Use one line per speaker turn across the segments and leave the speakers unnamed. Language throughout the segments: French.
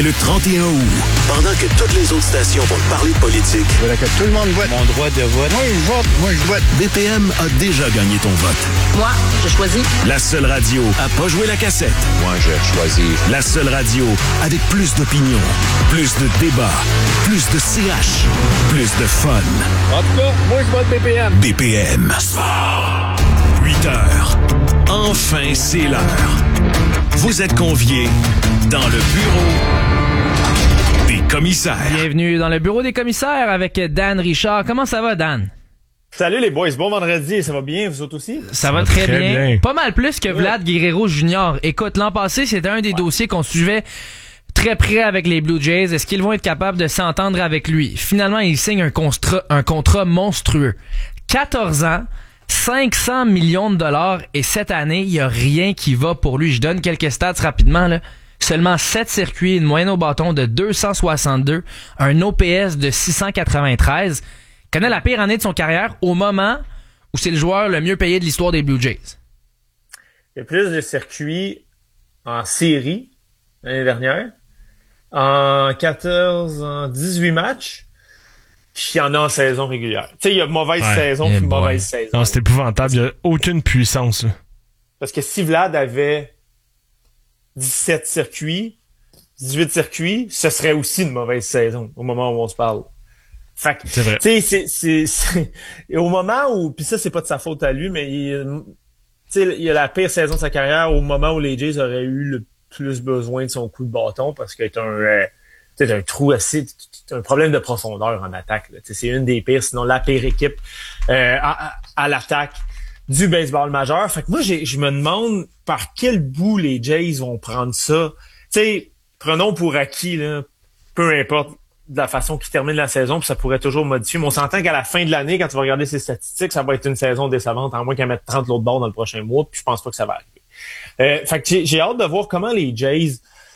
Le 31 août, pendant que toutes les autres stations vont parler de politique,
voilà que tout le monde vote.
Mon droit de vote.
Moi, je vote.
BPM a déjà gagné ton vote.
Moi, je choisis.
La seule radio à pas jouer la cassette.
Moi, je choisis.
La seule radio avec plus d'opinion, plus de débats, plus de CH, plus de fun.
En tout cas, moi, je vote BPM.
BPM. 8 heures. Enfin, c'est l'heure. Vous êtes conviés dans le bureau des commissaires.
Bienvenue dans le bureau des commissaires avec Dan Richard. Comment ça va, Dan?
Salut les boys, bon vendredi, ça va bien, vous autres aussi?
Ça va très bien. Pas mal plus que Vlad Guerrero Jr. Écoute, l'an passé, c'était un des dossiers qu'on suivait très près avec les Blue Jays. Est-ce qu'ils vont être capables de s'entendre avec lui? Finalement, il signe un contrat monstrueux. 14 ans, 500 millions de dollars et cette année, il n'y a rien qui va pour lui. Je donne quelques stats rapidement, là. Seulement 7 circuits, une moyenne au bâton de 262, un OPS de 693. Il connaît la pire année de son carrière au moment où c'est le joueur le mieux payé de l'histoire des Blue Jays.
Il y a plus de circuits en série l'année dernière. En 18 matchs. Qu'il y en a en saison régulière. Tu sais, il y a mauvaise saison puis mauvaise saison.
Non, c'est épouvantable. Il n'y a aucune puissance. Là.
Parce que si Vlad avait 17 circuits, 18 circuits, ce serait aussi une mauvaise saison au moment où on se parle. Fait que,
c'est vrai.
Tu sais, c'est et au moment où, puis ça, c'est pas de sa faute à lui, mais il y a la pire saison de sa carrière au moment où les Jays auraient eu le plus besoin de son coup de bâton parce qu'il est un trou assez, un problème de profondeur en attaque. Là. C'est une des pires, sinon la pire équipe à l'attaque du baseball majeur. Fait que moi, je me demande par quel bout les Jays vont prendre ça. Tu sais, prenons pour acquis, là, peu importe de la façon qu'ils terminent la saison, puis ça pourrait toujours modifier. Mais on s'entend qu'à la fin de l'année, quand tu vas regarder ses statistiques, ça va être une saison décevante, à moins qu'elle mette 30 l'autre bord dans le prochain mois, puis je pense pas que ça va arriver. Fait que j'ai hâte de voir comment les Jays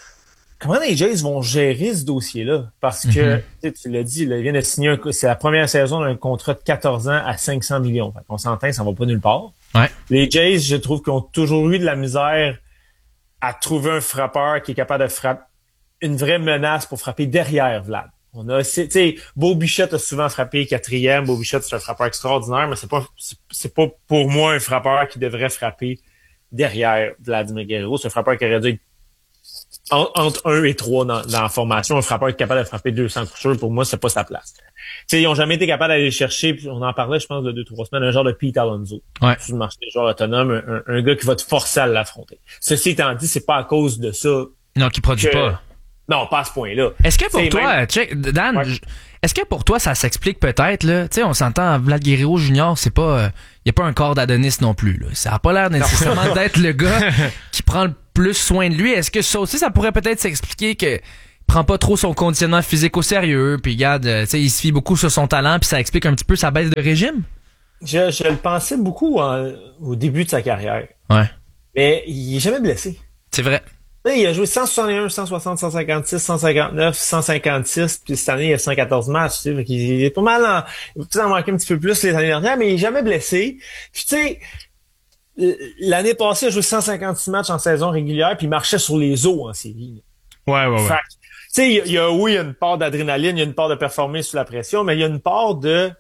vont gérer ce dossier-là? Parce que, tu l'as dit, là, il vient de signer c'est la première saison d'un contrat de 14 ans à 500 millions. Fait qu'on s'entend, ça va pas nulle part.
Ouais.
Les Jays, je trouve qu'ils ont toujours eu de la misère à trouver un frappeur qui est capable de frapper une vraie menace pour frapper derrière Vlad. On a, tu sais, Beau Bichette a souvent frappé quatrième. Beau Bichette, c'est un frappeur extraordinaire, mais c'est pas pour moi un frappeur qui devrait frapper derrière Vladimir Guerrero. C'est un frappeur qui aurait dû être entre 1 et 3 dans la formation, un frappeur qui est capable de frapper 200 coups sûrs, pour moi, c'est pas sa place. T'sais, ils ont jamais été capables d'aller chercher, puis on en parlait, je pense, de 2-3 semaines, un genre de Pete Alonso.
Ouais.
Sur le marché des joueurs autonomes, un gars qui va te forcer à l'affronter. Ceci étant dit, c'est pas à cause de ça.
Non, qui produit pas.
Non, pas à ce point-là.
Est-ce que pour toi, Dan, ouais. Est-ce que pour toi, ça s'explique peut-être, là? Tu sais, on s'entend, Vlad Guerrero Jr., c'est pas, y a pas un corps d'Adonis non plus, là. Ça a pas l'air nécessairement d'être le gars qui prend le plus soin de lui. Est-ce que ça aussi, ça pourrait peut-être s'expliquer que prend pas trop son conditionnement physique au sérieux, puis regarde, tu sais, il se fie beaucoup sur son talent, puis ça explique un petit peu sa baisse de régime?
Je le pensais beaucoup au début de sa carrière.
Ouais.
Mais il est jamais blessé.
C'est vrai.
Il a joué 161, 160, 156, 159, 156, puis cette année, il a 114 matchs, tu sais, il est pas mal en manqué un petit peu plus les années dernières, mais il est jamais blessé. Puis tu sais, l'année passée, il a joué 156 matchs en saison régulière, puis il marchait sur les os en série.
Ouais.
Fait, tu sais, il y a une part d'adrénaline, il y a une part de performer sous la pression, mais il y a une part de...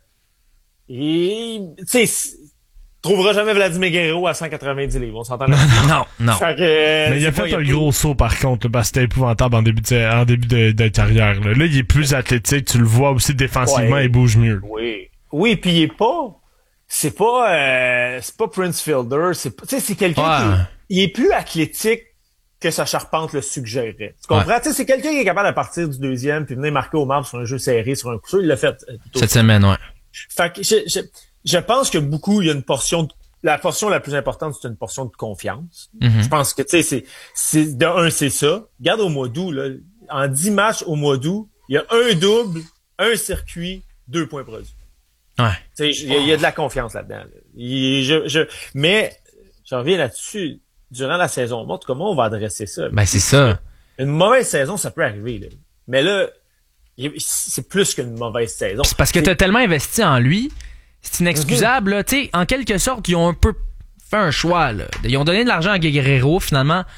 tu sais, trouvera jamais Vladimir Guerrero à 190 livres, on s'entend là-dessus.
Non.
Mais il a fait un gros saut par contre, parce que c'était épouvantable en début de carrière. Là, il est plus athlétique, tu le vois aussi défensivement, il bouge mieux.
Oui, puis il est pas... C'est pas Prince Fielder, c'est quelqu'un il est plus athlétique que sa charpente le suggérerait. Tu comprends? Tu sais, c'est quelqu'un qui est capable de partir du deuxième puis venir marquer au marbre sur un jeu serré, sur un coup sûr. Il l'a fait
cette semaine, ouais.
Fait que je pense que beaucoup, il y a une portion la portion la plus importante, c'est une portion de confiance. Je pense que, tu sais, c'est ça. Regarde au mois d'août, là. En 10 matchs au mois d'août, il y a un double, un circuit, 2 points produits.
Ouais.
Tu sais, il y a de la confiance là-dedans. Là. Mais, je reviens là-dessus. Durant la saison morte, comment on va adresser ça?
Ben, c'est ça.
Une mauvaise saison, ça peut arriver, là. Mais là, c'est plus qu'une mauvaise saison.
C'est parce que t'as tellement investi en lui, c'est inexcusable, là. Tu sais, en quelque sorte, ils ont un peu fait un choix, là. Ils ont donné de l'argent à Guerrero, finalement.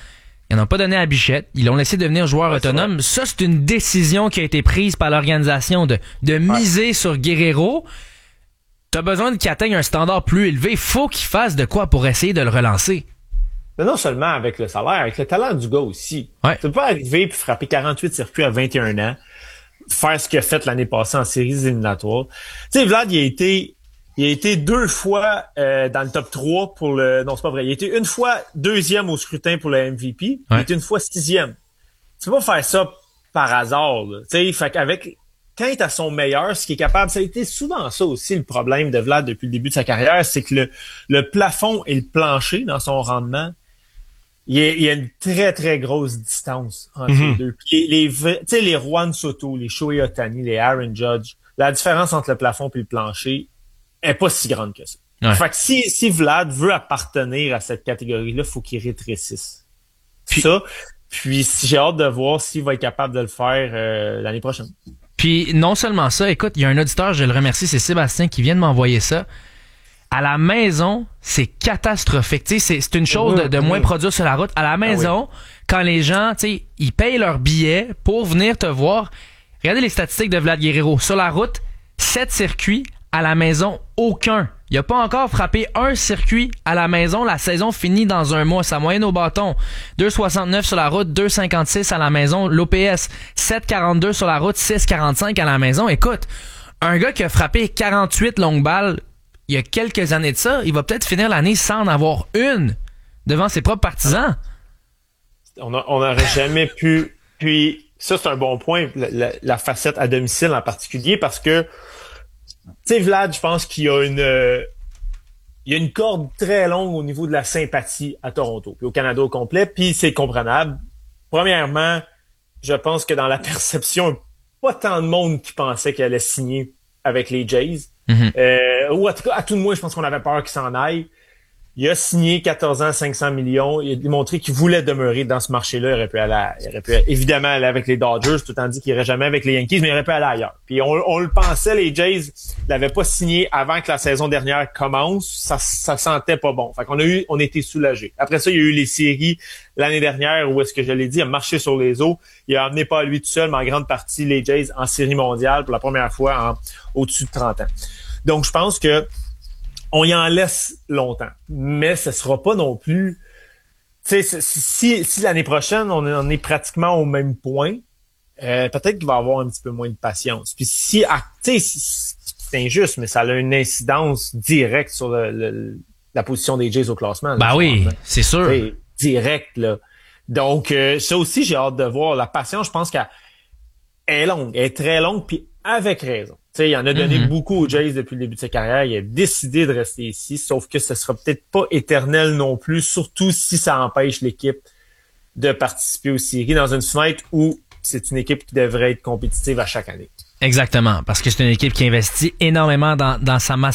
Ils n'en ont pas donné à Bichette. Ils l'ont laissé devenir joueur autonome. Ça, c'est une décision qui a été prise par l'organisation de miser sur Guerrero. T'as besoin qu'il atteigne un standard plus élevé. Faut qu'il fasse de quoi pour essayer de le relancer.
Mais non seulement avec le salaire, avec le talent du gars aussi.
Ouais.
Tu peux pas arriver puis frapper 48 circuits à 21 ans, faire ce qu'il a fait l'année passée en séries éliminatoires. Tu sais, Vlad, il a été 2 fois dans le top 3 pour le... Non, c'est pas vrai. Il a été une fois 2e au scrutin pour le MVP. Ouais. Il a été une fois 6e. Tu peux pas faire ça par hasard. Tu sais, fait qu'avec... Quand il est à son meilleur, ce qui est capable... Ça a été souvent ça aussi, le problème de Vlad depuis le début de sa carrière, c'est que le plafond et le plancher dans son rendement, il y a une très, très grosse distance entre les deux. Puis tu sais, les Juan Soto, les Shohei Ohtani, les Aaron Judge, la différence entre le plafond et le plancher est pas si grande que ça. Ouais. Fait que si Vlad veut appartenir à cette catégorie-là, faut qu'il rétrécisse. Puis j'ai hâte de voir s'il va être capable de le faire l'année prochaine.
Puis non seulement ça, écoute, il y a un auditeur, je le remercie, c'est Sébastien qui vient de m'envoyer ça. À la maison, c'est catastrophique. Tu sais, c'est une chose de moins produire sur la route. À la maison, quand les gens, tu sais, ils payent leur billet pour venir te voir. Regardez les statistiques de Vlad Guerrero. Sur la route, 7 circuits. À la maison, aucun. Il a pas encore frappé un circuit à la maison. La saison finit dans un mois. Sa moyenne au bâton, 2,69 sur la route, 2,56 à la maison. L'OPS, 7,42 sur la route, 6,45 à la maison. Écoute, un gars qui a frappé 48 longues balles il y a quelques années de ça, il va peut-être finir l'année sans en avoir une devant ses propres partisans.
On n'aurait jamais pu... Puis ça, c'est un bon point, la facette à domicile en particulier, parce que tu sais, Vlad, je pense qu'il y a une corde très longue au niveau de la sympathie à Toronto, puis au Canada au complet, puis c'est comprenable. Premièrement, je pense que dans la perception, pas tant de monde qui pensait qu'il allait signer avec les Jays. Ou à tout le moins, je pense qu'on avait peur qu'il s'en aille. Il a signé 14 ans, 500 millions. Il a démontré qu'il voulait demeurer dans ce marché-là. Il aurait pu évidemment aller avec les Dodgers, tout en dit qu'il irait jamais avec les Yankees, mais il aurait pu aller ailleurs. Puis on le pensait, les Jays l'avaient pas signé avant que la saison dernière commence. Ça sentait pas bon. Fait qu'on était soulagés. Après ça, il y a eu les séries l'année dernière où, est-ce que je l'ai dit, il a marché sur les eaux. Il a amené pas lui tout seul, mais en grande partie les Jays en série mondiale pour la première fois au-dessus de 30 ans. Donc, je pense que on y en laisse longtemps, mais ce sera pas non plus... Tu sais, si l'année prochaine, on est pratiquement au même point, peut-être qu'il va avoir un petit peu moins de patience. Puis tu sais, c'est injuste, mais ça a une incidence directe sur la position des Jays au classement.
Ben oui, c'est sûr.
T'sais, direct, là. Donc, ça aussi, j'ai hâte de voir. La patience, je pense qu'elle est longue. Elle est très longue, puis avec raison. Tu sais, il en a donné beaucoup aux Jays depuis le début de sa carrière. Il a décidé de rester ici, sauf que ce sera peut-être pas éternel non plus, surtout si ça empêche l'équipe de participer aux séries dans une fenêtre où c'est une équipe qui devrait être compétitive à chaque année.
Exactement, parce que c'est une équipe qui investit énormément dans sa masse